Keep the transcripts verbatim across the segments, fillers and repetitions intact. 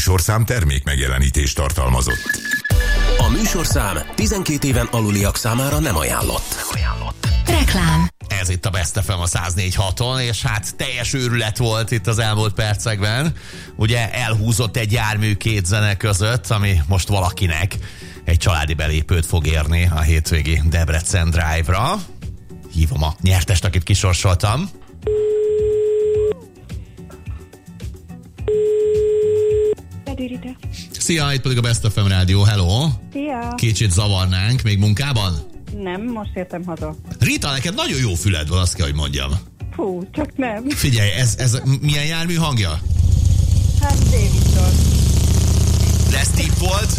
műsorszám termék megjelenítést tartalmazott. A műsorszám tizenkét éven aluliak számára nem ajánlott. Nem ajánlott. Reklám. Ez itt a Best ef em a száz négy haton, és hát teljes őrület volt itt az elmúlt percekben. Ugye elhúzott egy jármű két zene között, ami most valakinek egy családi belépőt fog érni a hétvégi Debrecen Drive-ra. Hívom a nyertest, akit kisorsoltam. Szia, itt pedig a Best ef em Rádió, hello! Szia! Kicsit zavarnánk, még munkában? Nem, most értem haza. Rita, neked nagyon jó füled van, azt kell, hogy mondjam. Fú, csak nem. Figyelj, ez, ez milyen jármű hangja? Hát Davidson. Ez tipp volt?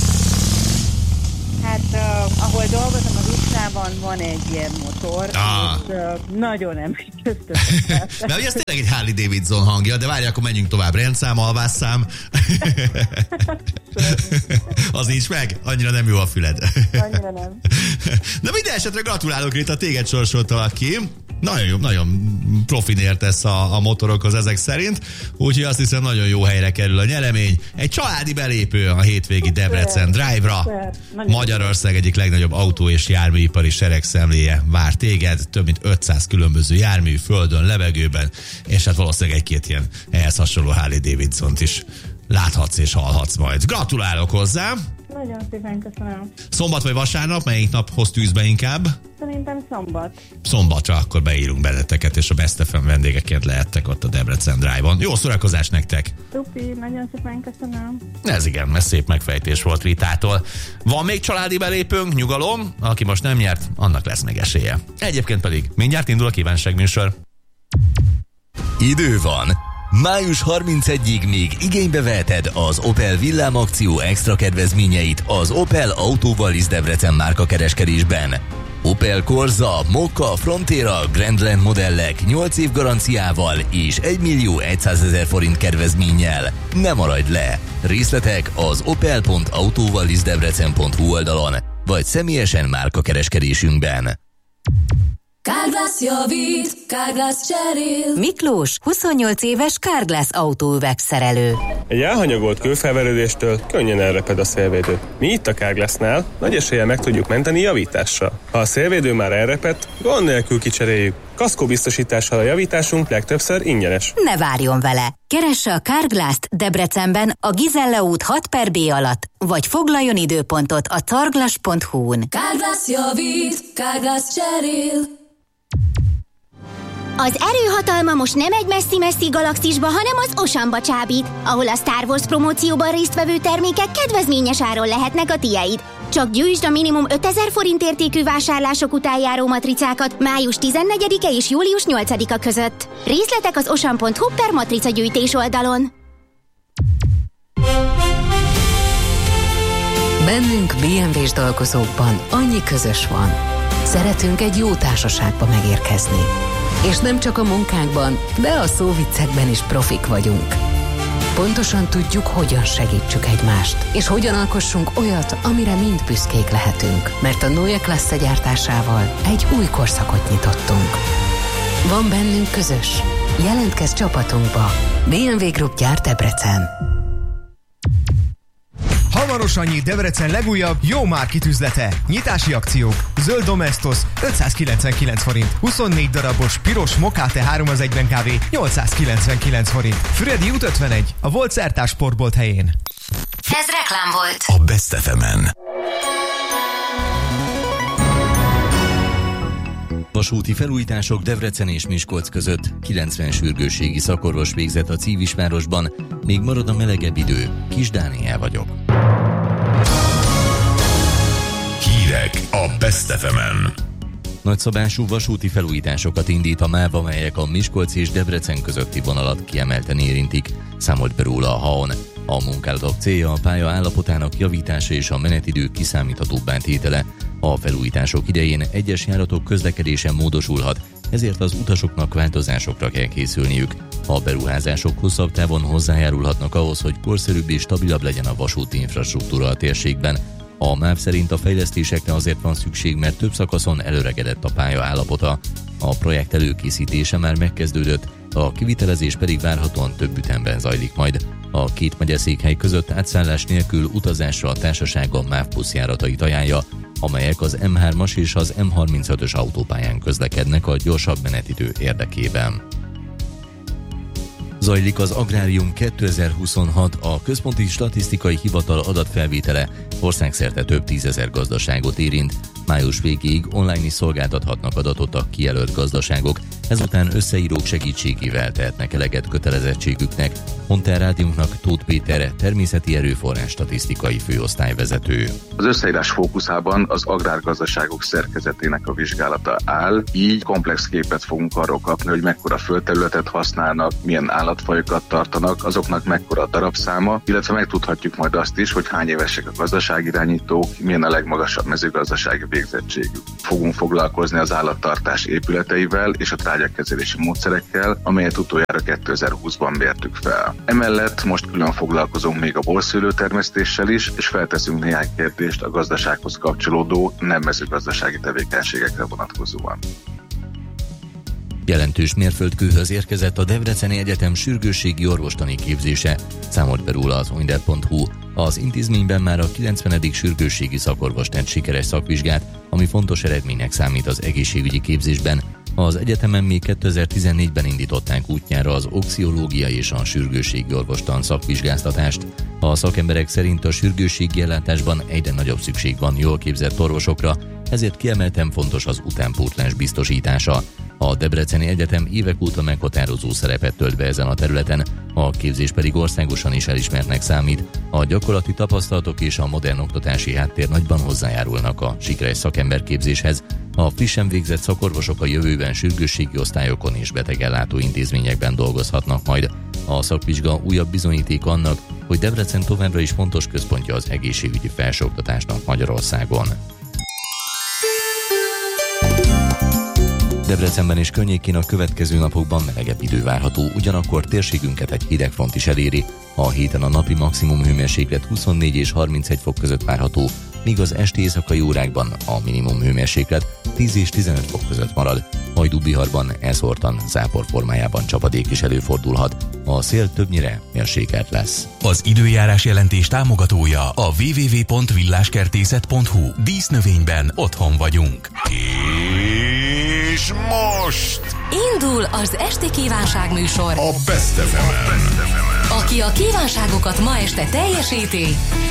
Hát uh, ahol dolgozom az utcában van egy ilyen motor, ah. és uh, nagyon emlékeztetek. Mert ugye ez tényleg egy Harley Davidson hangja, de várj, akkor menjünk tovább. Rendszám, alvásszám. Az nincs meg? Annyira nem jó a füled. Annyira nem. De minden esetre gratulálok, Rita, téged sorsoltalak ki. Nagyon jó, nagyon profin értesz a, a motorokhoz ezek szerint, úgyhogy azt hiszem nagyon jó helyre kerül a nyeremény. Egy családi belépő a hétvégi Debrecen Drive-ra. Magyarország egyik legnagyobb autó- és járműipari seregszemléje vár téged, több mint ötszáz különböző jármű, földön, levegőben, és hát valószínűleg egy-két ilyen ehhez hasonló Harley Davidsont is láthatsz és hallhatsz majd. Gratulálok hozzá! Nagyon szépen köszönöm. Szombat vagy vasárnap, melyik naphoz tűz be inkább? Szerintem szombat. Szombatra akkor beírunk benneteket, és a Best ef em vendégeként lehettek ott a Debrecen Drive-on. Jó szórakozást nektek! Szupi, nagyon szépen köszönöm. Ez igen, mert szép megfejtés volt Ritától. Van még családi belépőnk, nyugalom, aki most nem nyert, annak lesz még esélye. Egyébként pedig mindjárt indul a kívánságműsor. Idő van! május harmincegyedikéig még igénybe veheted az Opel Villám akció extra kedvezményeit az Opel Autóval Debrecen márka kereskedésben. Opel Corsa, Mokka, Frontera, Grandland modellek nyolc év garanciával és egymillió százezer forint kedvezménnyel. Ne maradj le! Részletek az opel pont autóvalisdebrecen pont hu oldalon, vagy személyesen márka kereskedésünkben. Carglass javít, Carglass cserél. Miklós, huszonnyolc éves Carglass autóüvegszerelő. Egy elhanyagolt kőfelverődéstől könnyen elreped a szélvédő. Mi itt a Carglassnál nagy eséllyel meg tudjuk menteni javítással. Ha a szélvédő már elrepedt, gond nélkül kicseréljük. Kaszkóbiztosítással a javításunk legtöbbször ingyenes. Ne várjon vele! Keresse a Carglass-t Debrecenben a Gizella út hat per B alatt, vagy foglaljon időpontot a carglass pont hu-n. Carglass javít, Carglass cserél. Az erőhatalma most nem egy messzi-messzi galaxisba, hanem az Oceanba csábít, ahol a Star Wars promócióban résztvevő termékek kedvezményes áron lehetnek a tiéd. Csak gyűjtsd a minimum ötezer forint értékű vásárlások után járó matricákat május tizennegyedike és július nyolcadika között. Részletek az ocean pont hu per matricagyűjtés oldalon. Bennünk bé em vés dolgozókban annyi közös van. Szeretünk egy jó társaságba megérkezni. És nem csak a munkánkban, de a szóviccekben is profik vagyunk. Pontosan tudjuk, hogyan segítsük egymást, és hogyan alkossunk olyat, amire mind büszkék lehetünk. Mert a Neue Klasse gyártásával egy új korszakot nyitottunk. Van bennünk közös. Jelentkezz csapatunkba. bé em vé Group gyárt Debrecen. Hamarosan nyit Debrecen legújabb jó márkit üzlete. Nyitási akciók. Zöld Domestos ötszázkilencvenkilenc forint. huszonnégy darabos piros Mokate három az egyben kávé nyolcszázkilencvenkilenc forint. Füredi út ötvenegy, a Volt Szertás sportbolt helyén. Ez reklám volt. A Best ef em-en. Vasúti felújítások Debrecen és Miskolc között. kilencven sürgősségi szakorvos végzett a Cívisvárosban. Még marad a melegebb idő. Kis Dániel vagyok. Hírek a Best ef em-en. Nagyszabású vasúti felújításokat indít a MÁV, amelyek a Miskolc és Debrecen közötti vonalat kiemelten érintik, számolt be róla a há o en. A munkálatok célja a pálya állapotának javítása és a menetidők kiszámíthatóbbá tétele. A felújítások idején egyes járatok közlekedése módosulhat, ezért az utasoknak változásokra kell készülniük. A beruházások hosszabb távon hozzájárulhatnak ahhoz, hogy korszerűbb és stabilabb legyen a vasúti infrastruktúra a térségben. A MÁV szerint a fejlesztésekre azért van szükség, mert több szakaszon előregedett a pálya állapota. A projekt előkészítése már megkezdődött, a kivitelezés pedig várhatóan több ütemben zajlik majd. A két megyeszékhely között átszállás nélkül utazásra a társaság a MÁV busz járatait ajánlja, amelyek az M hármas és az M harmincötös autópályán közlekednek a gyorsabb menetidő érdekében. Zajlik az Agrárium kétezer-huszonhat, a Központi Statisztikai Hivatal adatfelvétele országszerte több tízezer gazdaságot érint. Május végéig online is szolgáltathatnak adatot a kijelölt gazdaságok, ezután összeírók segítségével tehetnek eleget kötelezettségüknek, mondta rádiónknak Tóth Péter, természeti erőforrás statisztikai főosztályvezető. Az összeírás fókuszában az agrárgazdaságok szerkezetének a vizsgálata áll, így komplex képet fogunk arról kapni, hogy mekkora földterületet használnak, milyen állatfajokat tartanak, azoknak mekkora a darabszáma, illetve megtudhatjuk majd azt is, hogy hány évesek a gazdaságirányítók, milyen a legmagasabb mezőgazdasági végzettségük. Fogunk foglalkozni az állattartás épületeivel és a trágyakezelési módszerekkel, amelyet utoljára kétezer-húszban mértük fel. Emellett most külön foglalkozunk még a borszőlőtermesztéssel is, és felteszünk néhány kérdést a gazdasághoz kapcsolódó nem mezőgazdasági tevékenységekre vonatkozóan. Jelentős mérföldkőhöz érkezett a Debreceni Egyetem sürgősségi orvostani képzése, számolt be róla az ointer pont hu. Az intézményben már a kilencvenedik sürgősségi szakorvos tett sikeres szakvizsgát, ami fontos eredménynek számít az egészségügyi képzésben. Az egyetemen még kétezer-tizennégyben indították útjára az oxiológia és a sürgősségi orvostan szakvizsgáztatást. A szakemberek szerint a sürgősségi ellátásban egyre nagyobb szükség van jól képzett orvosokra, ezért kiemelten fontos az utánpótlás biztosítása. A Debreceni Egyetem évek óta meghatározó szerepet tölt be ezen a területen, a képzés pedig országosan is elismertnek számít. A gyakorlati tapasztalatok és a modern oktatási háttér nagyban hozzájárulnak a sikeres szakemberképzéshez. A frissen végzett szakorvosok a jövőben sürgősségi osztályokon és betegellátó intézményekben dolgozhatnak majd. A szakvizsga újabb bizonyíték annak, hogy Debrecen továbbra is fontos központja az egészségügyi felsőoktatásnak Magyarországon. Debrecenben és környékén a következő napokban melegebb idő várható, ugyanakkor térségünket egy hideg front is eléri. A héten a napi maximum hőmérséklet huszonnégy és harmincegy fok között várható, míg az esti éjszakai órákban a minimum hőmérséklet tíz és tizenöt fok között marad. Hajdú-Biharban elszórtan zápor formájában csapadék is előfordulhat. A szél többnyire mérsékelt lesz. Az időjárás jelentés támogatója a double-u double-u double-u pont villáskertészet pont hu. Dísznövényben otthon vagyunk. És most indul az esti kívánság műsor a Best ef emen. Aki a kívánságokat ma este teljesíti,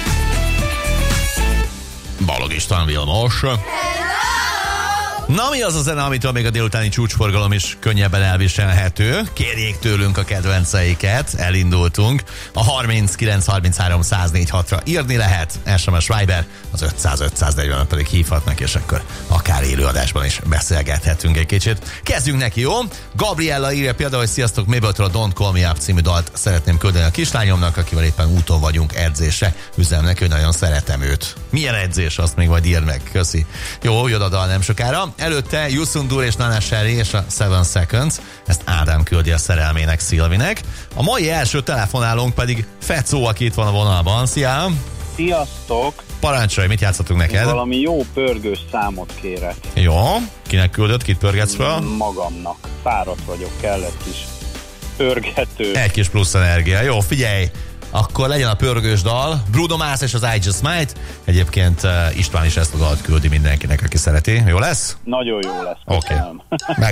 Balog István Vilmos. Na, mi az a zene, amitől még a délutáni csúcsforgalom is könnyebben elviselhető? Kérjék tőlünk a kedvenceiket, elindultunk. A harminckilenc harminchárom száz négy hatra írni lehet, es em es Viber, az ötszáz ötszáznegyven pedig hívhatnak, és akkor akár élőadásban is beszélgethetünk egy kicsit. Kezdjünk neki, jó? Gabriella írja például, hogy sziasztok, Mabel-től a Don't Call Me Up című dalt szeretném küldeni a kislányomnak, akivel éppen úton vagyunk edzésre. Üzenem neki, hogy nagyon szeretem őt. Milyen edzés, azt még majd írd meg. Köszi. Jó, jön a dal nem sokára. Előtte Yusundur és Nana Sherry és a Seven Seconds, ezt Ádám küldi a szerelmének Szilvinek. A mai első telefonálónk pedig Fecó, aki itt van a vonalban. Szia! Sziasztok! Parancsolj, mit játszhatunk neked? Valami jó pörgős számot kérek. Jó, kinek küldött, kit pörgetsz fel? Magamnak. Fáradt vagyok, kell egy kis pörgető. Egy kis plusz energia. Jó, figyelj! Akkor legyen a pörgős dal, Bruno Mars és az I Just Might. Egyébként uh, István is ezt a dalt küldi mindenkinek, aki szereti. Jó lesz? Nagyon jó lesz. Oké. Okay.